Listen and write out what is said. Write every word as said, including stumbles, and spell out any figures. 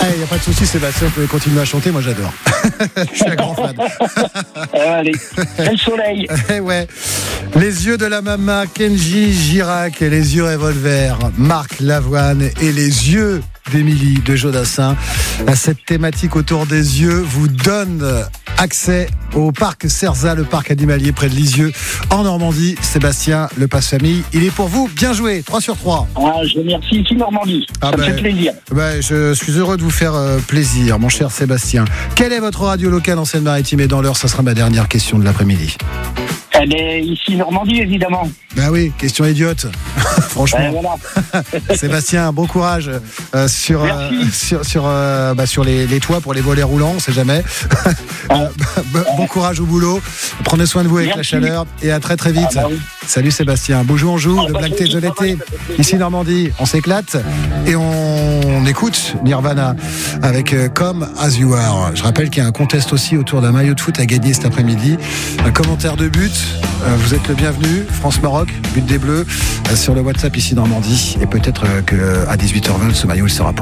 Il n'y a pas de souci, Sébastien, vous pouvez continuer à chanter, moi j'adore. Je suis un grand fan. Allez, quel soleil. Eh ouais. Les yeux de la maman, Kenji Girac, et les yeux revolver, Marc Lavoine, et les yeux d'Émilie de Jodassin. Cette thématique autour des yeux vous donne accès au parc Cerza, le parc animalier près de Lisieux en Normandie. Sébastien, le passe famille, il est pour vous. Bien joué, trois sur trois. Ah, je remercie ici Normandie. Ah ça ben, me fait plaisir. Ben, je suis heureux de vous faire euh, plaisir, mon cher Sébastien. Quelle est votre radio locale en Seine-Maritime et dans l'heure? Ça sera ma dernière question de l'après-midi. Elle est ici Normandie, évidemment. Ben oui, question idiote. Franchement. Ben, voilà. Sébastien, bon courage euh, sur, euh, sur, sur, euh, bah, sur les, les toits pour les volets roulants, on sait jamais. euh, bon courage au boulot. Prenez soin de vous avec Merci. La chaleur et à très très vite. Ah bah oui. Salut Sébastien. Bonjour, on joue, ah, le bah, Black Taste de l'été. Ici Normandie, on s'éclate et on écoute Nirvana avec euh, Come As You Are. Je rappelle qu'il y a un contest aussi autour d'un maillot de foot à gagner cet après-midi. Un commentaire de but. Euh, vous êtes le bienvenu. France-Maroc, but des Bleus, euh, sur le WhatsApp ici Normandie. Et peut-être euh, qu'à dix-huit heures vingt, ce maillot il sera pour